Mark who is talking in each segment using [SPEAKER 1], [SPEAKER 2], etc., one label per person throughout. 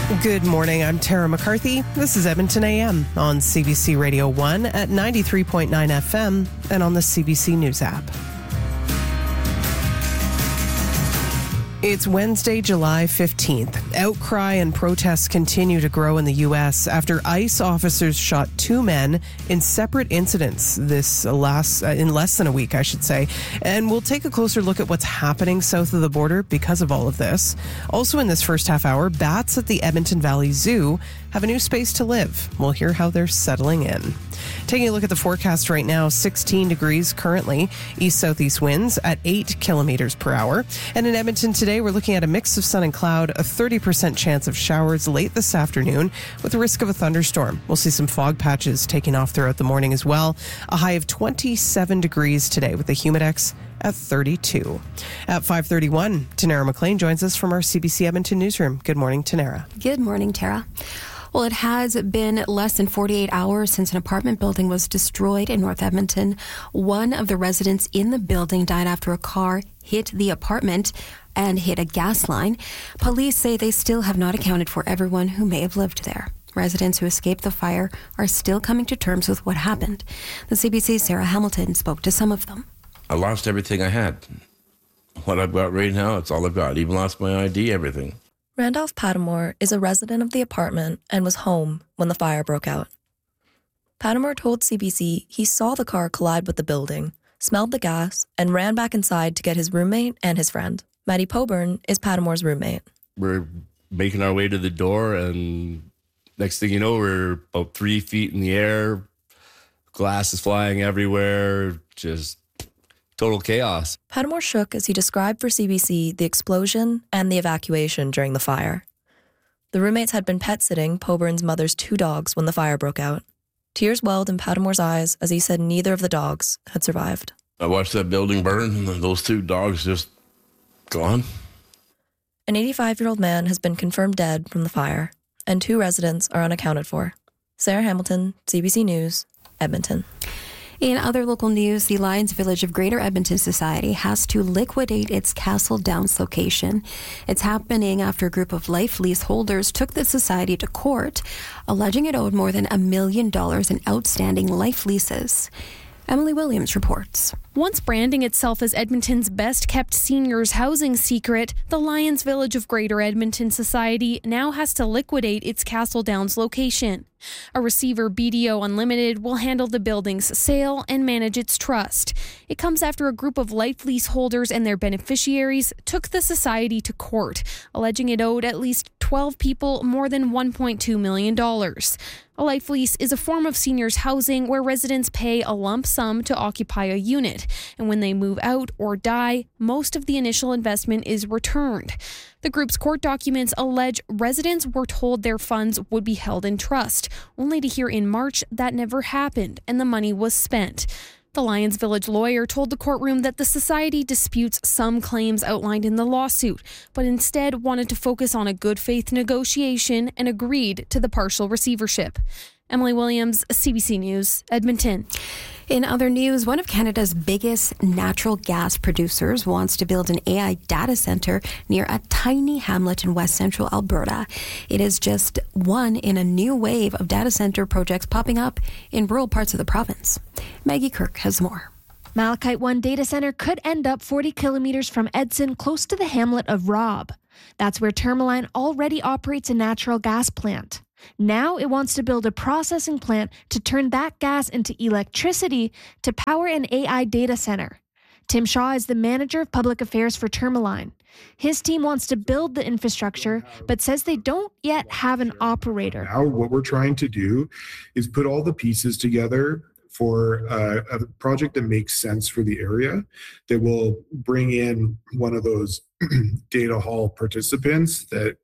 [SPEAKER 1] Good morning. I'm Tara McCarthy. This is Edmonton AM on CBC Radio 1 at 93.9 FM and on the CBC News app. It's Wednesday, July 15th. Outcry and protests continue to grow in the U.S. after ICE officers shot two men in separate incidents in less than a week, I should say. And we'll take a closer look at what's happening south of the border because of all of this. Also in this first half hour, bats at the Edmonton Valley Zoo have a new space to live. We'll hear how they're settling in. Taking a look at the forecast right now, 16 degrees currently, east-southeast winds at 8 kilometers per hour. And in Edmonton today, we're looking at a mix of sun and cloud, a 30% chance of showers late this afternoon with a risk of a thunderstorm. We'll see some fog patches taking off throughout the morning as well. A high of 27 degrees today with the humidex at 32. At 5:31, Tanara McLean joins us from our CBC Edmonton newsroom. Good morning, Tanara.
[SPEAKER 2] Good morning, Tara. Well, it has been less than 48 hours since an apartment building was destroyed in North Edmonton. One of the residents in the building died after a car hit the apartment and hit a gas line. Police say they still have not accounted for everyone who may have lived there. Residents who escaped the fire are still coming to terms with what happened. The CBC's Sarah Hamilton spoke to some of them.
[SPEAKER 3] I lost everything I had. What I've got right now, it's all I've got. Even lost my ID, everything.
[SPEAKER 4] Randolph Padamore is a resident of the apartment and was home when the fire broke out. Padamore told CBC he saw the car collide with the building, smelled the gas, and ran back inside to get his roommate and his friend. Maddie Poburn is Padamore's roommate.
[SPEAKER 3] We're making our way to the door, and next thing you know, we're about 3 feet in the air. Glass is flying everywhere. Just total chaos.
[SPEAKER 4] Padamore shook as he described for CBC the explosion and the evacuation during the fire. The roommates had been pet-sitting Poburn's mother's 2 dogs when the fire broke out. Tears welled in Padamore's eyes as he said neither of the dogs had survived.
[SPEAKER 3] I watched that building burn, and those 2 dogs just gone.
[SPEAKER 4] An 85-year-old man has been confirmed dead from the fire, and 2 residents are unaccounted for. Sarah Hamilton, CBC News, Edmonton.
[SPEAKER 2] In other local news, the Lions Village of Greater Edmonton Society has to liquidate its Castle Downs location. It's happening after a group of life leaseholders took the society to court, alleging it owed more than $1 million in outstanding life leases. Emily Williams reports.
[SPEAKER 5] Once branding itself as Edmonton's best-kept seniors housing secret, the Lions Village of Greater Edmonton Society now has to liquidate its Castle Downs location. A receiver, BDO Unlimited, will handle the building's sale and manage its trust. It comes after a group of life leaseholders and their beneficiaries took the society to court, alleging it owed at least 12 people more than $1.2 million. A life lease is a form of seniors housing where residents pay a lump sum to occupy a unit, and when they move out or die, most of the initial investment is returned. The group's court documents allege residents were told their funds would be held in trust, only to hear in March that never happened and the money was spent. The Lions Village lawyer told the courtroom that the society disputes some claims outlined in the lawsuit, but instead wanted to focus on a good faith negotiation and agreed to the partial receivership. Emily Williams, CBC News, Edmonton.
[SPEAKER 2] In other news, one of Canada's biggest natural gas producers wants to build an AI data center near a tiny hamlet in west central Alberta. It is just one in a new wave of data center projects popping up in rural parts of the province. Maggie Kirk has more.
[SPEAKER 6] Malachite One data center could end up 40 kilometers from Edson, close to the hamlet of Robb. That's where Tourmaline already operates a natural gas plant. Now it wants to build a processing plant to turn that gas into electricity to power an AI data center. Tim Shaw is the manager of public affairs for Tourmaline. His team wants to build the infrastructure, but says they don't yet have an operator.
[SPEAKER 7] Now what we're trying to do is put all the pieces together for a project that makes sense for the area, that will bring in one of those data hall participants that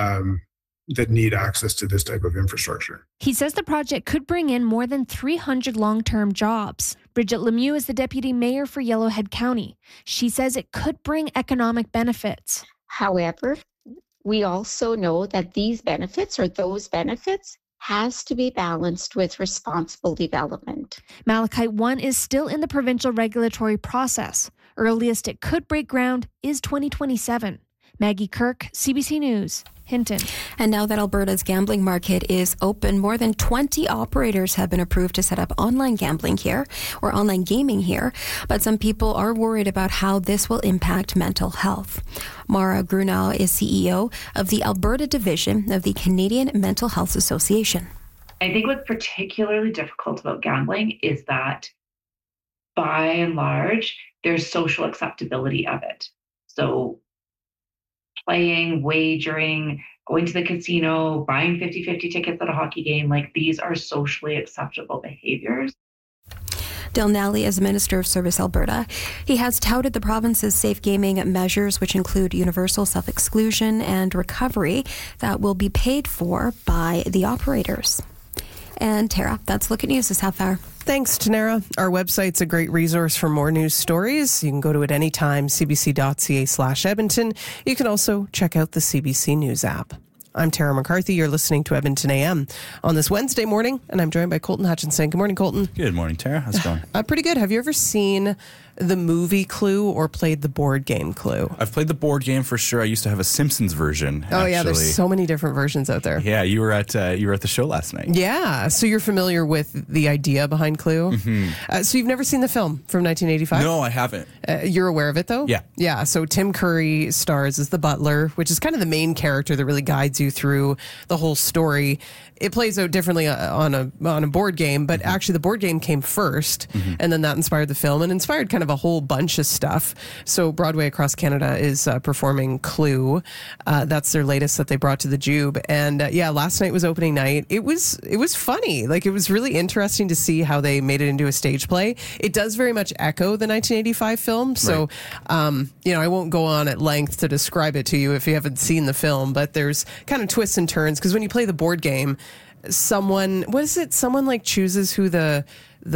[SPEAKER 7] need access to this type of infrastructure.
[SPEAKER 6] He says the project could bring in more than 300 long-term jobs. Bridget Lemieux is the deputy mayor for Yellowhead County. She says it could bring economic benefits.
[SPEAKER 8] However, we also know that these benefits, or those benefits, has to be balanced with responsible development.
[SPEAKER 6] Malachite One is still in the provincial regulatory process. Earliest it could break ground is 2027. Maggie Kirk, CBC News, Hinton.
[SPEAKER 2] And now that Alberta's gambling market is open, more than 20 operators have been approved to set up online gambling here or online gaming here. But some people are worried about how this will impact mental health. Mara Grunau is CEO of the Alberta division of the Canadian Mental Health Association.
[SPEAKER 9] I think what's particularly difficult about gambling is that by and large, there's social acceptability of it. So playing, wagering, going to the casino, buying 50-50 tickets at a hockey game, like these are socially acceptable behaviors.
[SPEAKER 2] Dale Nally is Minister of Service Alberta. He has touted the province's safe gaming measures, which include universal self-exclusion and recovery that will be paid for by the operators. And Tara, that's Look at News this half hour.
[SPEAKER 1] Thanks, Tanera. Our website's a great resource for more news stories. You can go to it anytime, cbc.ca/Edmonton. You can also check out the CBC News app. I'm Tara McCarthy. You're listening to Edmonton AM on this Wednesday morning, and I'm joined by Colton Hutchinson. Good morning, Colton.
[SPEAKER 10] Good morning, Tara. How's it going?
[SPEAKER 1] Pretty good. Have you ever seen the movie Clue or played the board game Clue?
[SPEAKER 10] I've played the board game for sure. I used to have a Simpsons version.
[SPEAKER 1] Oh, yeah. There's so many different versions out there.
[SPEAKER 10] Yeah, you were at the show last night.
[SPEAKER 1] Yeah. So you're familiar with the idea behind Clue? Mm-hmm. So you've never seen the film from 1985?
[SPEAKER 10] No, I haven't.
[SPEAKER 1] You're aware of it, though?
[SPEAKER 10] Yeah.
[SPEAKER 1] Yeah. So Tim Curry stars as the butler, which is kind of the main character that really guides you through the whole story. It plays out differently on a board game, but actually the board game came first, and then that inspired the film and inspired kind of a whole bunch of stuff. So Broadway across Canada is performing Clue. That's their latest that they brought to the Jube. And last night was opening night. It was funny. Like, it was really interesting to see how they made it into a stage play. It does very much echo the 1985 film. So, I won't go on at length to describe it to you if you haven't seen the film, but there's kind of twists and turns because when you play the board game, someone like chooses who the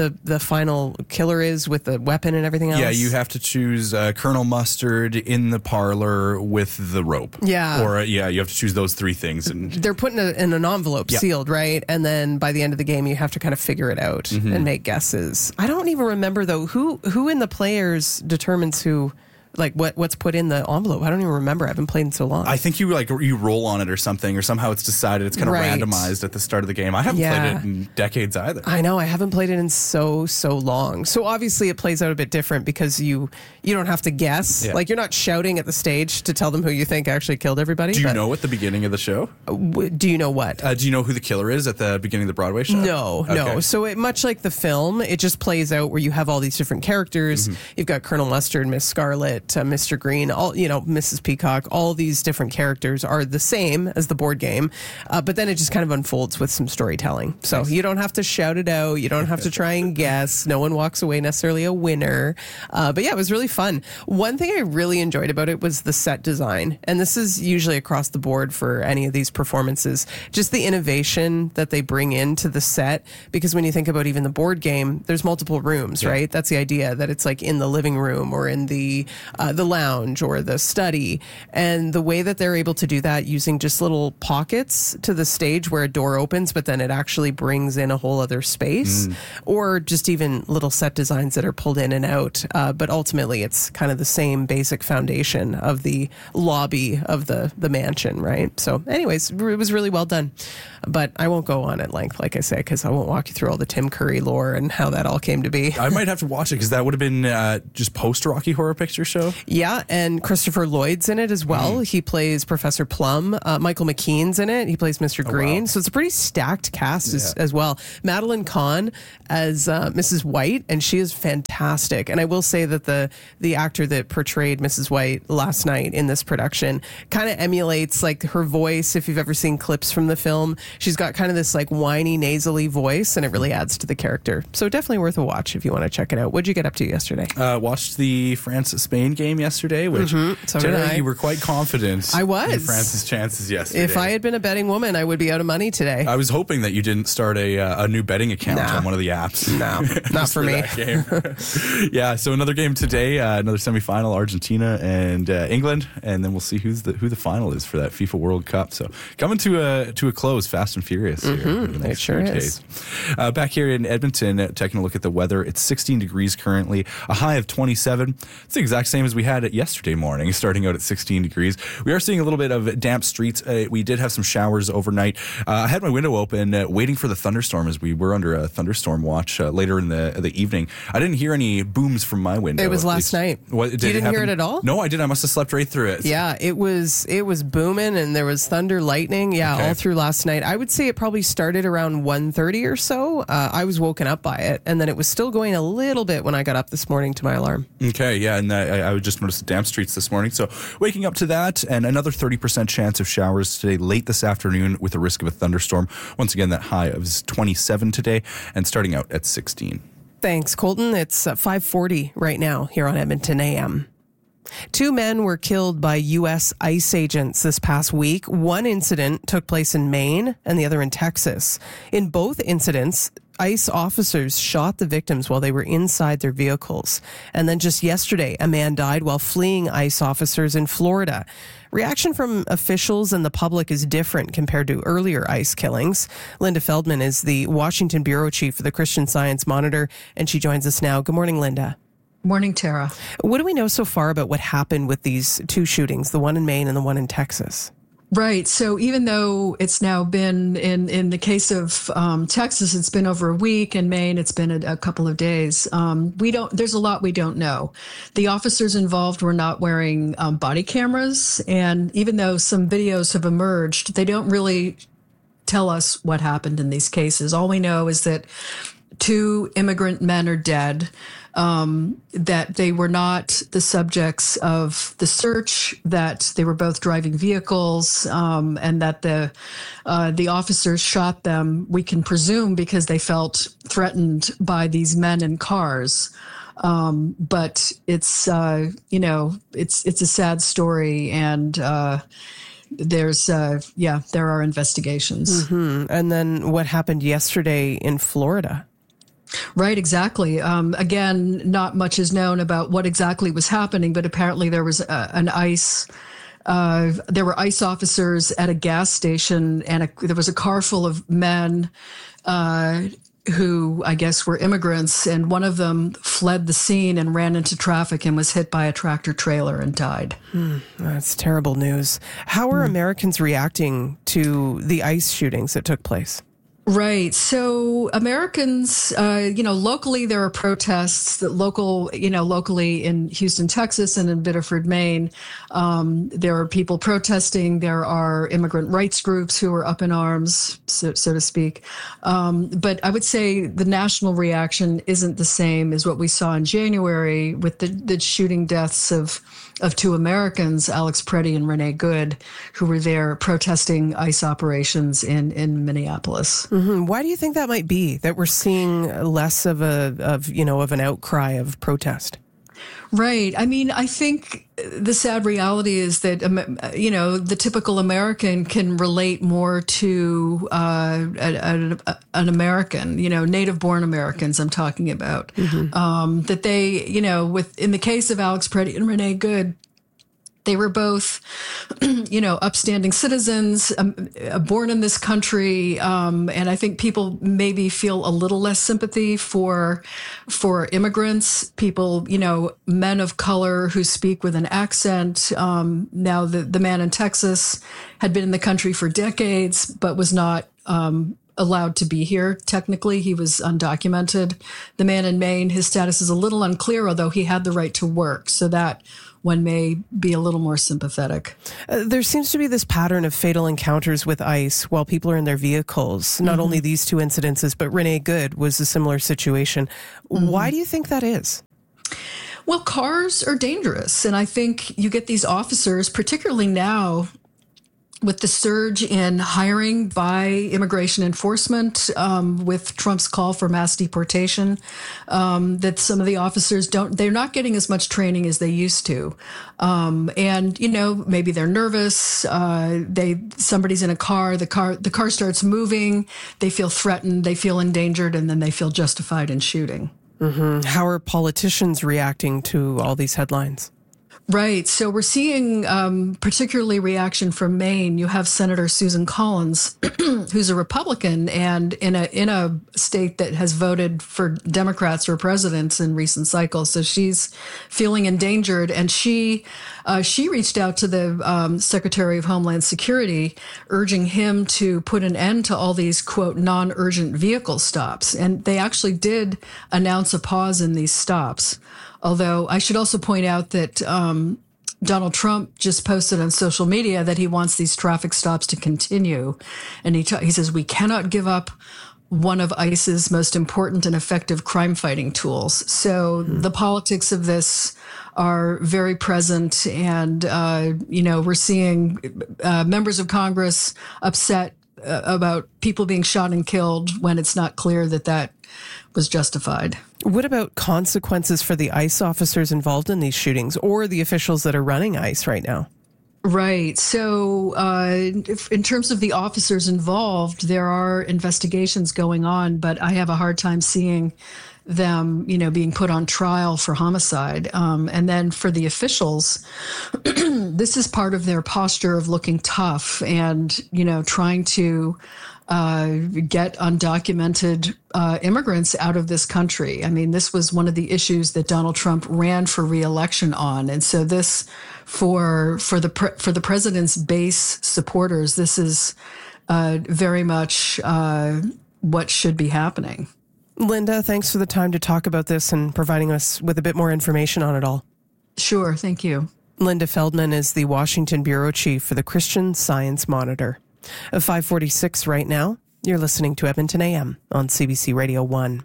[SPEAKER 1] final killer is with the weapon and everything else.
[SPEAKER 10] Yeah, you have to choose Colonel Mustard in the parlor with the rope.
[SPEAKER 1] Yeah.
[SPEAKER 10] Or, you have to choose those three things. And
[SPEAKER 1] they're put in an envelope, sealed, right? And then by the end of the game, you have to kind of figure it out and make guesses. I don't even remember, though, who in the players determines who... Like what's put in the envelope? I don't even remember. I haven't played in so long.
[SPEAKER 10] I think you roll on it or something, or somehow it's decided. It's kind of randomized at the start of the game. I haven't played it in decades either.
[SPEAKER 1] I know. I haven't played it in so long. So obviously it plays out a bit different because you don't have to guess. Yeah. Like, you're not shouting at the stage to tell them who you think actually killed everybody.
[SPEAKER 10] Do you know at the beginning of the show?
[SPEAKER 1] Do you know what?
[SPEAKER 10] Do you know who the killer is at the beginning of the Broadway show?
[SPEAKER 1] No. So much like the film, it just plays out where you have all these different characters. You've got Colonel Mustard, Miss Scarlet, Mr. Green, all Mrs. Peacock. All these different characters are the same as the board game, but then it just kind of unfolds with some storytelling. So you don't have to shout it out. You don't have to try and guess. No one walks away necessarily a winner. But yeah, it was really fun. One thing I really enjoyed about it was the set design, and this is usually across the board for any of these performances. Just the innovation that they bring into the set, because when you think about even the board game, there's multiple rooms, right? That's the idea, that it's like in the living room or in the lounge or the study, and the way that they're able to do that using just little pockets to the stage where a door opens, but then it actually brings in a whole other space, or just even little set designs that are pulled in and out. But ultimately, it's kind of the same basic foundation of the lobby of the mansion, right? So anyways, it was really well done. But I won't go on at length, like I say, because I won't walk you through all the Tim Curry lore and how that all came to be.
[SPEAKER 10] I might have to watch it because that would have been just post-Rocky Horror Picture Show.
[SPEAKER 1] Yeah, and Christopher Lloyd's in it as well. He plays Professor Plum. Michael McKean's in it. He plays Mr. Green. Wow. So it's a pretty stacked cast as well. Madeline Kahn as Mrs. White, and she is fantastic. And I will say that the actor that portrayed Mrs. White last night in this production kind of emulates like her voice. If you've ever seen clips from the film, she's got kind of this like whiny, nasally voice, and it really adds to the character. So definitely worth a watch if you want to check it out. What'd you get up to yesterday?
[SPEAKER 10] Watched the France-Spain game yesterday, which
[SPEAKER 1] so you
[SPEAKER 10] were quite confident.
[SPEAKER 1] I was.
[SPEAKER 10] In France's chances yesterday.
[SPEAKER 1] If I had been a betting woman, I would be out of money today.
[SPEAKER 10] I was hoping that you didn't start a new betting account on one of the apps.
[SPEAKER 1] No, not for me.
[SPEAKER 10] Yeah, so another game today, another semifinal, Argentina and England, and then we'll see who the final is for that FIFA World Cup. So coming to a close, fast and furious here.
[SPEAKER 1] It sure is.
[SPEAKER 10] Back here in Edmonton, taking a look at the weather. It's 16 degrees currently, a high of 27. It's the exact same same as we had it yesterday morning, starting out at 16 degrees. We are seeing a little bit of damp streets. We did have some showers overnight. I had my window open, waiting for the thunderstorm as we were under a thunderstorm watch later in the evening. I didn't hear any booms from my window.
[SPEAKER 1] It was last night.
[SPEAKER 10] What,
[SPEAKER 1] you didn't hear it at all?
[SPEAKER 10] No, I didn't. I must have slept right through it.
[SPEAKER 1] Yeah, it was booming and there was thunder, lightning. Yeah,
[SPEAKER 10] Okay.
[SPEAKER 1] all through last night. I would say it probably started around 1:30 or so. I was woken up by it, and then it was still going a little bit when I got up this morning to my alarm.
[SPEAKER 10] Okay, yeah, and I would just noticed the damp streets this morning. So waking up to that, and another 30% chance of showers today late this afternoon with a risk of a thunderstorm. Once again, that high of 27 today and starting out at 16.
[SPEAKER 1] Thanks, Colton. It's 5:40 right now here on Edmonton AM. 2 men were killed by U.S. ICE agents this past week. One incident took place in Maine and the other in Texas. In both incidents, ICE officers shot the victims while they were inside their vehicles. And then just yesterday, a man died while fleeing ICE officers in Florida. Reaction from officials and the public is different compared to earlier ICE killings. Linda Feldman is the Washington bureau chief for the Christian Science Monitor, and she joins us now. Good morning, Linda.
[SPEAKER 11] Morning, Tara.
[SPEAKER 1] What do we know so far about what happened with these 2 shootings, the one in Maine and the one in Texas?
[SPEAKER 11] Right. So even though it's now been in the case of Texas, it's been over a week. In Maine, it's been a couple of days. There's a lot we don't know. The officers involved were not wearing body cameras. And even though some videos have emerged, they don't really tell us what happened in these cases. All we know is that 2 immigrant men are dead. That they were not the subjects of the search, that they were both driving vehicles, and that the officers shot them, we can presume, because they felt threatened by these men in cars. But it's, it's a sad story, and there are investigations.
[SPEAKER 1] Mm-hmm. And then what happened yesterday in Florida?
[SPEAKER 11] Right, exactly. Again, not much is known about what exactly was happening, but apparently there was there were ICE officers at a gas station, and there was a car full of men who I guess were immigrants, and one of them fled the scene and ran into traffic and was hit by a tractor trailer and died.
[SPEAKER 1] That's terrible news. How are Americans reacting to the ICE shootings that took place?
[SPEAKER 11] Right. So Americans, locally there are protests locally in Houston, Texas, and in Biddeford, Maine. There are people protesting. There are immigrant rights groups who are up in arms, so to speak. But I would say the national reaction isn't the same as what we saw in January with the shooting deaths of 2 Americans, Alex Preddy and Renee Good, who were there protesting ICE operations in Minneapolis.
[SPEAKER 1] Mm-hmm. Why do you think that might be, that we're seeing less of an outcry of protest?
[SPEAKER 11] Right. I mean, I think the sad reality is that, the typical American can relate more to an American, native-born Americans I'm talking about. Mm-hmm. That they, in the case of Alex Preddy and Renee Good, they were both, upstanding citizens, born in this country, and I think people maybe feel a little less sympathy for immigrants, people, men of color who speak with an accent. Now, the man in Texas had been in the country for decades, but was not allowed to be here. Technically, he was undocumented. The man in Maine, his status is a little unclear, although he had the right to work. So that one may be a little more sympathetic.
[SPEAKER 1] There seems to be this pattern of fatal encounters with ICE while people are in their vehicles. Not only these 2 incidences, but Renee Good was a similar situation. Mm-hmm. Why do you think that is?
[SPEAKER 11] Well, cars are dangerous. And I think you get these officers, particularly now, with the surge in hiring by immigration enforcement, with Trump's call for mass deportation, that some of the officers they're not getting as much training as they used to. And, maybe they're nervous. Somebody's in a car, the car starts moving, they feel threatened, they feel endangered, and then they feel justified in shooting.
[SPEAKER 1] Mm-hmm. How are politicians reacting to all these headlines?
[SPEAKER 11] Right. So we're seeing particularly reaction from Maine. You have Senator Susan Collins, who's a Republican and in a state that has voted for Democrats for presidents in recent cycles. So she's feeling endangered, and she reached out to the Secretary of Homeland Security, urging him to put an end to all these, quote, non-urgent vehicle stops. And they actually did announce a pause in these stops. Although I should also point out that Donald Trump just posted on social media that he wants these traffic stops to continue. And he says, we cannot give up one of ICE's most important and effective crime-fighting tools. So the politics of this are very present. And, we're seeing members of Congress upset about people being shot and killed when it's not clear that was justified.
[SPEAKER 1] What about consequences for the ICE officers involved in these shootings or the officials that are running ICE right now?
[SPEAKER 11] Right. So in terms of the officers involved, there are investigations going on, but I have a hard time seeing them, being put on trial for homicide. And then for the officials, this is part of their posture of looking tough and, trying to get undocumented immigrants out of this country. I mean, this was one of the issues that Donald Trump ran for re-election on, and so this, for the president's base supporters, this is very much what should be happening.
[SPEAKER 1] Linda, thanks for the time to talk about this and providing us with a bit more information on it all.
[SPEAKER 11] Sure, thank you.
[SPEAKER 1] Linda Feldman is the Washington bureau chief for the Christian Science Monitor. At 5:46 right now, you're listening to Edmonton AM on CBC Radio 1.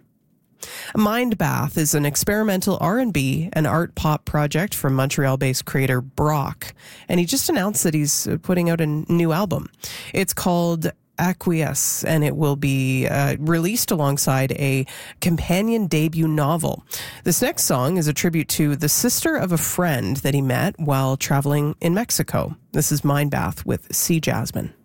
[SPEAKER 1] Mind Bath is an experimental R&B and art pop project from Montreal-based creator Brock, and he just announced that he's putting out a new album. It's called Acquiesce, and it will be released alongside a companion debut novel. This next song is a tribute to the sister of a friend that he met while traveling in Mexico. This is Mind Bath with Sea Jasmine.